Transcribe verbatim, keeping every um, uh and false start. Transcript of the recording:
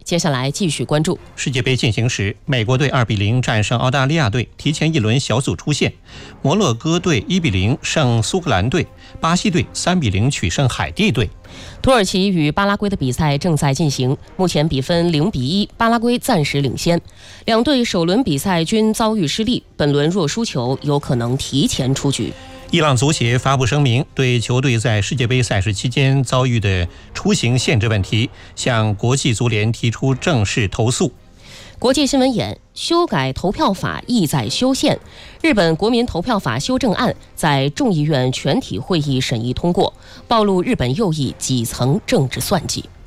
接下来继续关注世界杯进行时，美国队二比零战胜澳大利亚队，提前一轮小组出线；摩洛哥队一比零胜苏格兰队，巴西队三比零取胜海地队。 土耳其与巴拉圭的比赛正在进行，目前比分零比一，巴拉圭暂时领先。两队首轮比赛均遭遇失利，本轮若输球，有可能提前出局。 伊朗足协发布声明，对球队在世界杯赛事期间遭遇的出行限制问题，向国际足联提出正式投诉。 国际新闻眼：修改投票法意在修宪。日本国民投票法修正案在众议院全体会议审议通过，暴露日本右翼几层政治算计。